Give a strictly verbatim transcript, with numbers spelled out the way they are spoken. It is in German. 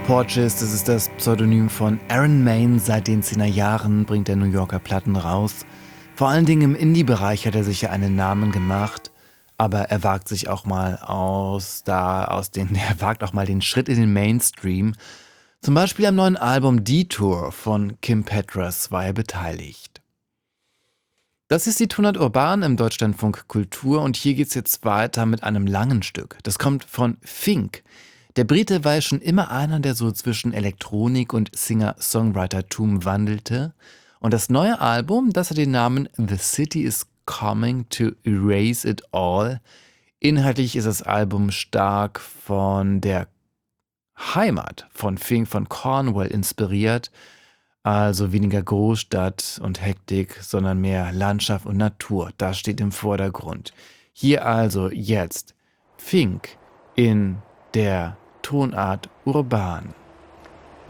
Porches, das ist das Pseudonym von Aaron Maine. Seit den zehner Jahren bringt der New Yorker Platten raus. Vor allen Dingen im Indie-Bereich hat er sich ja einen Namen gemacht, aber er wagt sich auch mal aus, da aus den, er wagt auch mal den Schritt in den Mainstream. Zum Beispiel am neuen Album Detour von Kim Petras war er beteiligt. Das ist die Tonart Urban im Deutschlandfunk Kultur und hier geht's jetzt weiter mit einem langen Stück. Das kommt von Fink. Der Brite war ja schon immer einer, der so zwischen Elektronik und Singer-Songwritertum wandelte. Und das neue Album, das hat den Namen The City is Coming to Erase It All. Inhaltlich ist das Album stark von der Heimat von Fink von Cornwall inspiriert. Also weniger Großstadt und Hektik, sondern mehr Landschaft und Natur. Das steht im Vordergrund. Hier also jetzt Fink in der Tonart Urban.